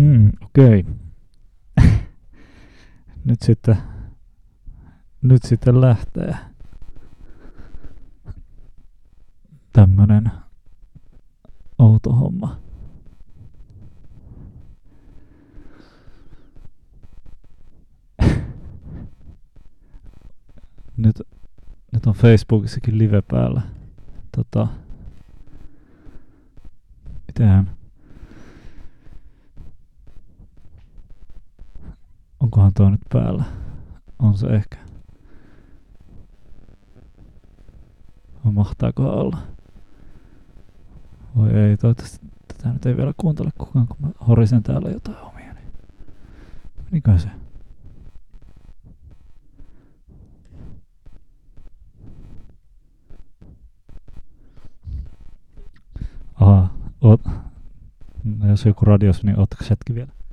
Okei. Nyt sitten lähtee tämmönen outo homma. Nyt on Facebookissakin live päällä. Mitähän? Onkohan tuo nyt päällä? On se ehkä. Mahtaako olla? Voi ei, toivottavasti tätä nyt ei vielä kuuntele kukaan, kun mä horisen täällä jotain omia. Meniköhän se? Aha, no jos joku radios, niin ootteko hetki vielä?